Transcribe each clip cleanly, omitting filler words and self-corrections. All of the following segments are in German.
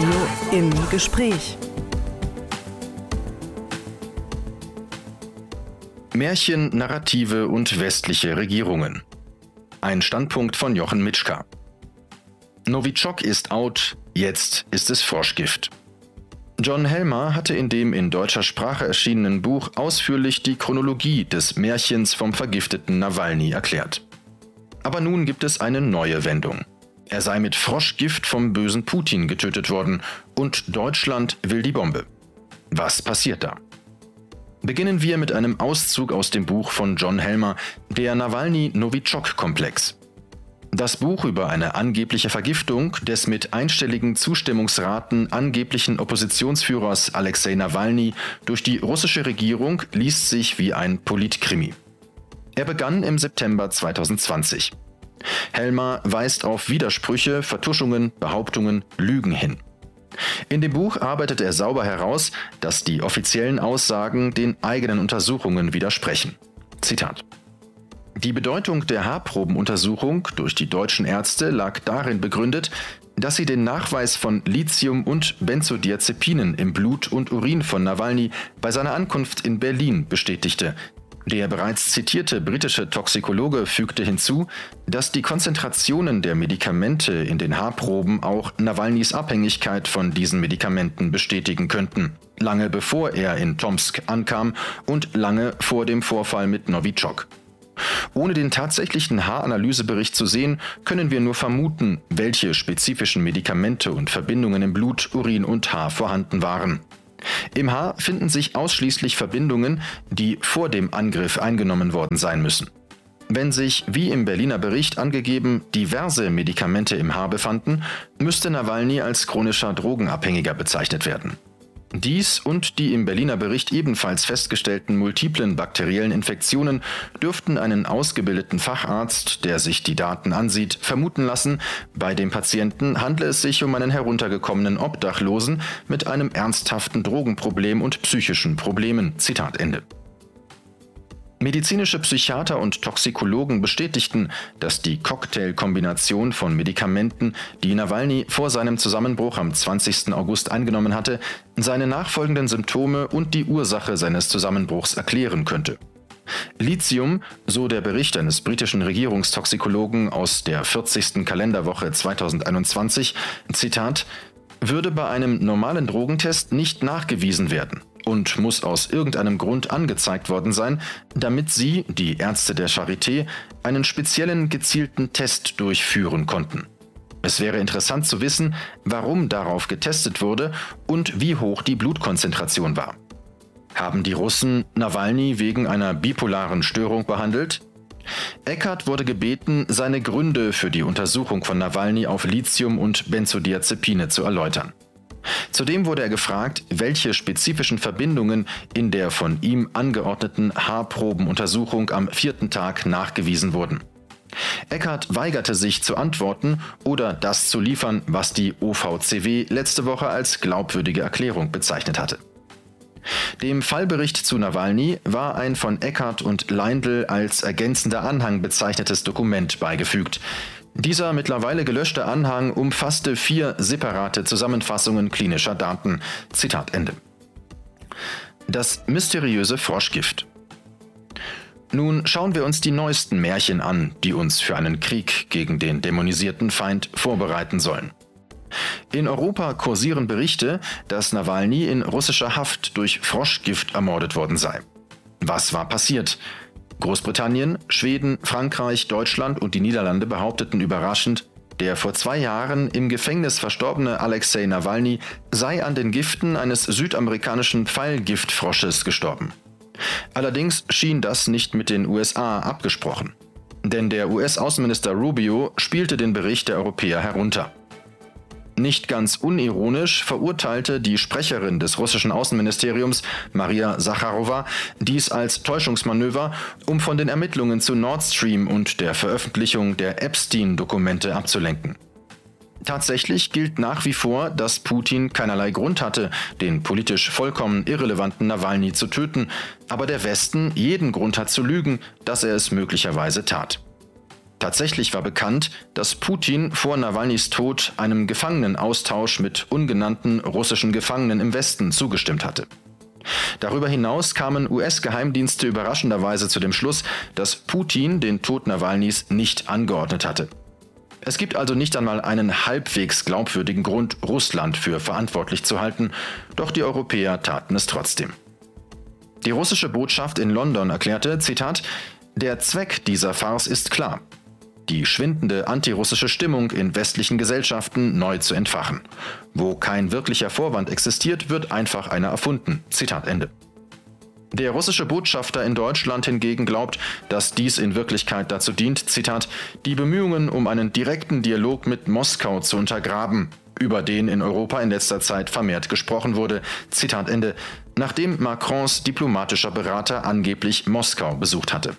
Radio im Gespräch. Märchen, Narrative und westliche Regierungen. Ein Standpunkt von Jochen Mitschka. Novichok ist out, jetzt ist es Froschgift. John Helmer hatte in dem in deutscher Sprache erschienenen Buch ausführlich die Chronologie des Märchens vom vergifteten Nawalny erklärt. Aber nun gibt es eine neue Wendung. Er sei mit Froschgift vom bösen Putin getötet worden und Deutschland will die Bombe. Was passiert da? Beginnen wir mit einem Auszug aus dem Buch von John Helmer, der Nawalny-Novichok-Komplex. Das Buch über eine angebliche Vergiftung des mit einstelligen Zustimmungsraten angeblichen Oppositionsführers Alexei Nawalny durch die russische Regierung liest sich wie ein Politkrimi. Er begann im September 2020. Helmer weist auf Widersprüche, Vertuschungen, Behauptungen, Lügen hin. In dem Buch arbeitet er sauber heraus, dass die offiziellen Aussagen den eigenen Untersuchungen widersprechen. Zitat: Die Bedeutung der Haarprobenuntersuchung durch die deutschen Ärzte lag darin begründet, dass sie den Nachweis von Lithium und Benzodiazepinen im Blut und Urin von Nawalny bei seiner Ankunft in Berlin bestätigte. Der bereits zitierte britische Toxikologe fügte hinzu, dass die Konzentrationen der Medikamente in den Haarproben auch Nawalnys Abhängigkeit von diesen Medikamenten bestätigen könnten, lange bevor er in Tomsk ankam und lange vor dem Vorfall mit Novichok. Ohne den tatsächlichen Haaranalysebericht zu sehen, können wir nur vermuten, welche spezifischen Medikamente und Verbindungen im Blut, Urin und Haar vorhanden waren. Im Haar finden sich ausschließlich Verbindungen, die vor dem Angriff eingenommen worden sein müssen. Wenn sich, wie im Berliner Bericht angegeben, diverse Medikamente im Haar befanden, müsste Nawalny als chronischer Drogenabhängiger bezeichnet werden. Dies und die im Berliner Bericht ebenfalls festgestellten multiplen bakteriellen Infektionen dürften einen ausgebildeten Facharzt, der sich die Daten ansieht, vermuten lassen, bei dem Patienten handle es sich um einen heruntergekommenen Obdachlosen mit einem ernsthaften Drogenproblem und psychischen Problemen. Zitat Ende. Medizinische Psychiater und Toxikologen bestätigten, dass die Cocktailkombination von Medikamenten, die Nawalny vor seinem Zusammenbruch am 20. August eingenommen hatte, seine nachfolgenden Symptome und die Ursache seines Zusammenbruchs erklären könnte. Lithium, so der Bericht eines britischen Regierungstoxikologen aus der 40. Kalenderwoche 2021, Zitat, würde bei einem normalen Drogentest nicht nachgewiesen werden und muss aus irgendeinem Grund angezeigt worden sein, damit sie, die Ärzte der Charité, einen speziellen gezielten Test durchführen konnten. Es wäre interessant zu wissen, warum darauf getestet wurde und wie hoch die Blutkonzentration war. Haben die Russen Nawalny wegen einer bipolaren Störung behandelt? Eckert wurde gebeten, seine Gründe für die Untersuchung von Nawalny auf Lithium und Benzodiazepine zu erläutern. Zudem wurde er gefragt, welche spezifischen Verbindungen in der von ihm angeordneten Haarprobenuntersuchung am 4. Tag nachgewiesen wurden. Eckert weigerte sich zu antworten oder das zu liefern, was die OVCW letzte Woche als glaubwürdige Erklärung bezeichnet hatte. Dem Fallbericht zu Nawalny war ein von Eckert und Leindl als ergänzender Anhang bezeichnetes Dokument beigefügt. Dieser mittlerweile gelöschte Anhang umfasste 4 separate Zusammenfassungen klinischer Daten. Zitat Ende. Das mysteriöse Froschgift. Nun schauen wir uns die neuesten Märchen an, die uns für einen Krieg gegen den dämonisierten Feind vorbereiten sollen. In Europa kursieren Berichte, dass Nawalny in russischer Haft durch Froschgift ermordet worden sei. Was war passiert? Großbritannien, Schweden, Frankreich, Deutschland und die Niederlande behaupteten überraschend, der vor 2 Jahren im Gefängnis verstorbene Alexei Nawalny sei an den Giften eines südamerikanischen Pfeilgiftfrosches gestorben. Allerdings schien das nicht mit den USA abgesprochen. Denn der US-Außenminister Rubio spielte den Bericht der Europäer herunter. Nicht ganz unironisch verurteilte die Sprecherin des russischen Außenministeriums, Maria Sacharowa, dies als Täuschungsmanöver, um von den Ermittlungen zu Nord Stream und der Veröffentlichung der Epstein-Dokumente abzulenken. Tatsächlich gilt nach wie vor, dass Putin keinerlei Grund hatte, den politisch vollkommen irrelevanten Nawalny zu töten, aber der Westen jeden Grund hat zu lügen, dass er es möglicherweise tat. Tatsächlich war bekannt, dass Putin vor Nawalnys Tod einem Gefangenenaustausch mit ungenannten russischen Gefangenen im Westen zugestimmt hatte. Darüber hinaus kamen US-Geheimdienste überraschenderweise zu dem Schluss, dass Putin den Tod Nawalnys nicht angeordnet hatte. Es gibt also nicht einmal einen halbwegs glaubwürdigen Grund, Russland für verantwortlich zu halten, doch die Europäer taten es trotzdem. Die russische Botschaft in London erklärte, Zitat, der Zweck dieser Farce ist klar: die schwindende antirussische Stimmung in westlichen Gesellschaften neu zu entfachen. Wo kein wirklicher Vorwand existiert, wird einfach einer erfunden. Zitat Ende. Der russische Botschafter in Deutschland hingegen glaubt, dass dies in Wirklichkeit dazu dient, Zitat, die Bemühungen um einen direkten Dialog mit Moskau zu untergraben, über den in Europa in letzter Zeit vermehrt gesprochen wurde. Zitat Ende, nachdem Macrons diplomatischer Berater angeblich Moskau besucht hatte.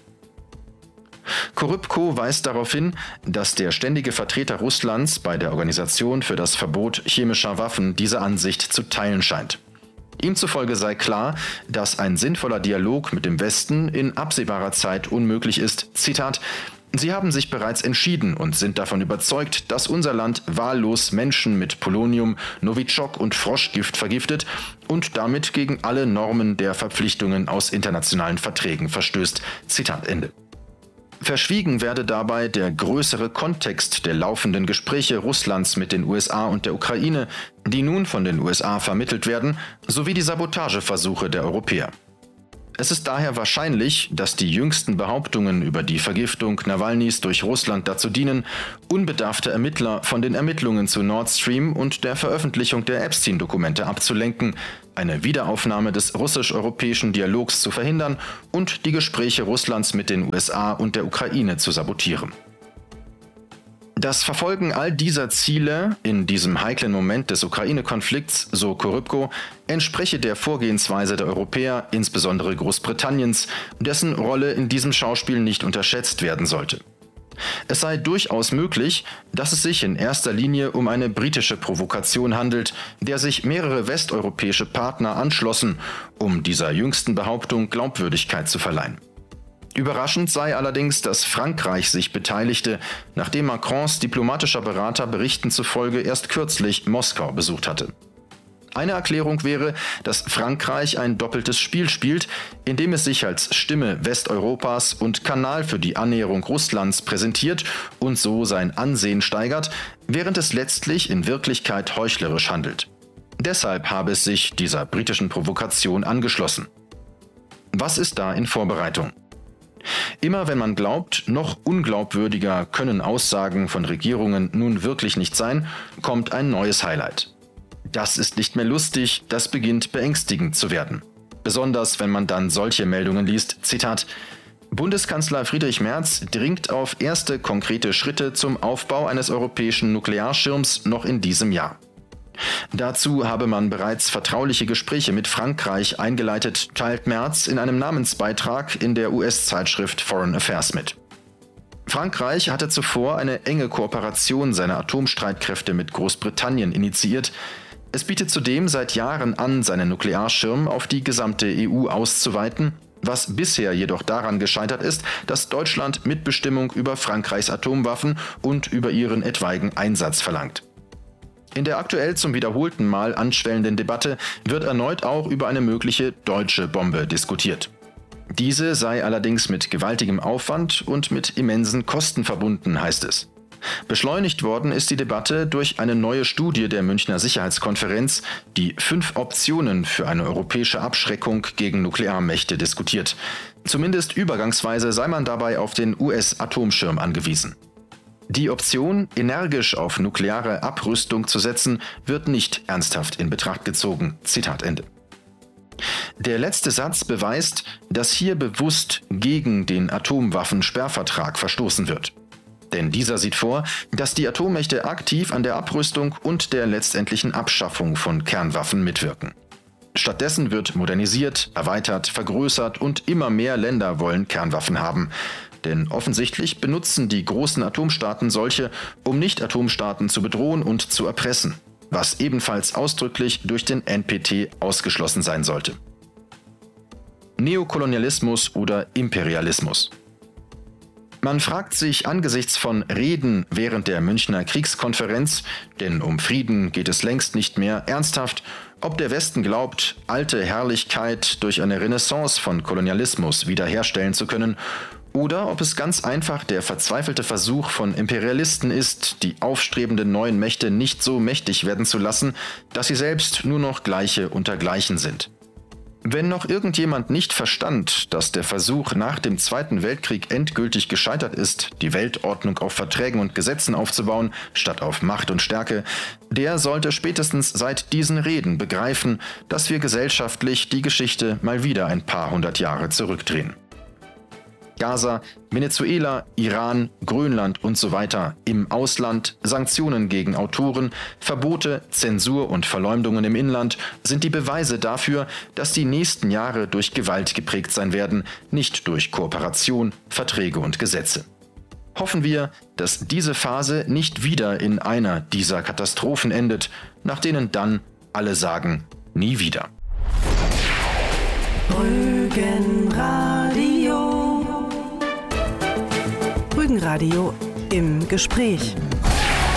Korypko weist darauf hin, dass der ständige Vertreter Russlands bei der Organisation für das Verbot chemischer Waffen diese Ansicht zu teilen scheint. Ihm zufolge sei klar, dass ein sinnvoller Dialog mit dem Westen in absehbarer Zeit unmöglich ist. Zitat: Sie haben sich bereits entschieden und sind davon überzeugt, dass unser Land wahllos Menschen mit Polonium, Novichok und Froschgift vergiftet und damit gegen alle Normen der Verpflichtungen aus internationalen Verträgen verstößt. Zitat Ende. Verschwiegen werde dabei der größere Kontext der laufenden Gespräche Russlands mit den USA und der Ukraine, die nun von den USA vermittelt werden, sowie die Sabotageversuche der Europäer. Es ist daher wahrscheinlich, dass die jüngsten Behauptungen über die Vergiftung Nawalnys durch Russland dazu dienen, unbedarfte Ermittler von den Ermittlungen zu Nord Stream und der Veröffentlichung der Epstein-Dokumente abzulenken, eine Wiederaufnahme des russisch-europäischen Dialogs zu verhindern und die Gespräche Russlands mit den USA und der Ukraine zu sabotieren. Das Verfolgen all dieser Ziele in diesem heiklen Moment des Ukraine-Konflikts, so Korypko, entspreche der Vorgehensweise der Europäer, insbesondere Großbritanniens, dessen Rolle in diesem Schauspiel nicht unterschätzt werden sollte. Es sei durchaus möglich, dass es sich in erster Linie um eine britische Provokation handelt, der sich mehrere westeuropäische Partner anschlossen, um dieser jüngsten Behauptung Glaubwürdigkeit zu verleihen. Überraschend sei allerdings, dass Frankreich sich beteiligte, nachdem Macrons diplomatischer Berater Berichten zufolge erst kürzlich Moskau besucht hatte. Eine Erklärung wäre, dass Frankreich ein doppeltes Spiel spielt, indem es sich als Stimme Westeuropas und Kanal für die Annäherung Russlands präsentiert und so sein Ansehen steigert, während es letztlich in Wirklichkeit heuchlerisch handelt. Deshalb habe es sich dieser britischen Provokation angeschlossen. Was ist da in Vorbereitung? Immer wenn man glaubt, noch unglaubwürdiger können Aussagen von Regierungen nun wirklich nicht sein, kommt ein neues Highlight. Das ist nicht mehr lustig, das beginnt beängstigend zu werden. Besonders wenn man dann solche Meldungen liest, Zitat, Bundeskanzler Friedrich Merz dringt auf erste konkrete Schritte zum Aufbau eines europäischen Nuklearschirms noch in diesem Jahr. Dazu habe man bereits vertrauliche Gespräche mit Frankreich eingeleitet, teilt Merz in einem Namensbeitrag in der US-Zeitschrift Foreign Affairs mit. Frankreich hatte zuvor eine enge Kooperation seiner Atomstreitkräfte mit Großbritannien initiiert. Es bietet zudem seit Jahren an, seinen Nuklearschirm auf die gesamte EU auszuweiten, was bisher jedoch daran gescheitert ist, dass Deutschland Mitbestimmung über Frankreichs Atomwaffen und über ihren etwaigen Einsatz verlangt. In der aktuell zum wiederholten Mal anschwellenden Debatte wird erneut auch über eine mögliche deutsche Bombe diskutiert. Diese sei allerdings mit gewaltigem Aufwand und mit immensen Kosten verbunden, heißt es. Beschleunigt worden ist die Debatte durch eine neue Studie der Münchner Sicherheitskonferenz, die 5 Optionen für eine europäische Abschreckung gegen Nuklearmächte diskutiert. Zumindest übergangsweise sei man dabei auf den US-Atomschirm angewiesen. Die Option, energisch auf nukleare Abrüstung zu setzen, wird nicht ernsthaft in Betracht gezogen. Zitat Ende. Der letzte Satz beweist, dass hier bewusst gegen den Atomwaffensperrvertrag verstoßen wird. Denn dieser sieht vor, dass die Atommächte aktiv an der Abrüstung und der letztendlichen Abschaffung von Kernwaffen mitwirken. Stattdessen wird modernisiert, erweitert, vergrößert und immer mehr Länder wollen Kernwaffen haben. Denn offensichtlich benutzen die großen Atomstaaten solche, um Nicht-Atomstaaten zu bedrohen und zu erpressen, was ebenfalls ausdrücklich durch den NPT ausgeschlossen sein sollte. Neokolonialismus oder Imperialismus. Man fragt sich angesichts von Reden während der Münchner Kriegskonferenz, denn um Frieden geht es längst nicht mehr, ernsthaft, ob der Westen glaubt, alte Herrlichkeit durch eine Renaissance von Kolonialismus wiederherstellen zu können, oder ob es ganz einfach der verzweifelte Versuch von Imperialisten ist, die aufstrebenden neuen Mächte nicht so mächtig werden zu lassen, dass sie selbst nur noch Gleiche unter Gleichen sind. Wenn noch irgendjemand nicht verstand, dass der Versuch nach dem Zweiten Weltkrieg endgültig gescheitert ist, die Weltordnung auf Verträgen und Gesetzen aufzubauen, statt auf Macht und Stärke, der sollte spätestens seit diesen Reden begreifen, dass wir gesellschaftlich die Geschichte mal wieder ein paar hundert Jahre zurückdrehen. Gaza, Venezuela, Iran, Grönland und so weiter, im Ausland, Sanktionen gegen Autoren, Verbote, Zensur und Verleumdungen im Inland sind die Beweise dafür, dass die nächsten Jahre durch Gewalt geprägt sein werden, nicht durch Kooperation, Verträge und Gesetze. Hoffen wir, dass diese Phase nicht wieder in einer dieser Katastrophen endet, nach denen dann alle sagen, nie wieder. Rügenradio im Gespräch.